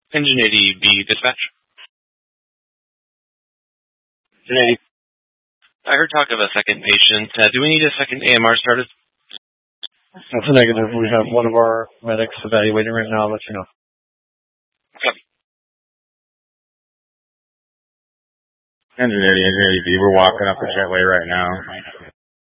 Engine 80B dispatch. Engine 80. I heard talk of a second patient. Do we need a second AMR started? That's a negative. We have one of our medics evaluating right now. I'll let you know. Copy. Engine 80B. We're walking up the jetway right now.